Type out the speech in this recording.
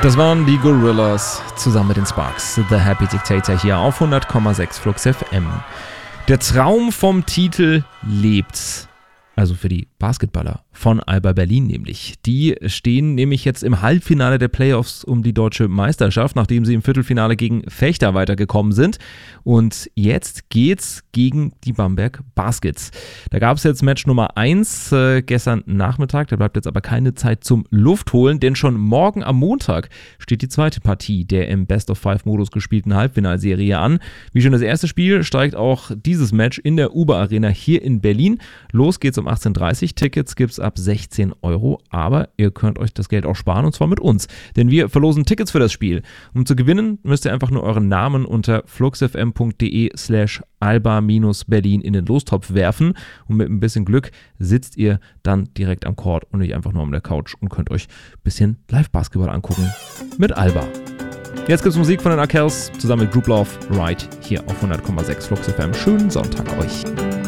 Das waren die Gorillas zusammen mit den Sparks. The Happy Dictator hier auf 100,6 Flux FM. Der Traum vom Titel lebt. Also für die Basketballer von Alba Berlin nämlich. Die stehen nämlich jetzt im Halbfinale der Playoffs um die deutsche Meisterschaft, nachdem sie im Viertelfinale gegen Fechter weitergekommen sind. Und jetzt geht's gegen die Bamberg Baskets. Da gab es jetzt Match Nummer 1 gestern Nachmittag. Da bleibt jetzt aber keine Zeit zum Luftholen, denn schon morgen am Montag steht die zweite Partie der im Best-of-5-Modus gespielten Halbfinalserie an. Wie schon das erste Spiel steigt auch dieses Match in der Uber Arena hier in Berlin. Los geht's um 18:30 Uhr. Tickets gibt's ab 16 €, aber ihr könnt euch das Geld auch sparen, und zwar mit uns, denn wir verlosen Tickets für das Spiel. Um zu gewinnen, müsst ihr einfach nur euren Namen unter fluxfm.de/alba-berlin in den Lostopf werfen, und mit ein bisschen Glück sitzt ihr dann direkt am Court und nicht einfach nur auf der Couch und könnt euch ein bisschen Live-Basketball angucken mit Alba. Jetzt gibt's Musik von den Arkells zusammen mit Group Love, Right, hier auf 100,6 Flux FM. Schönen Sonntag euch.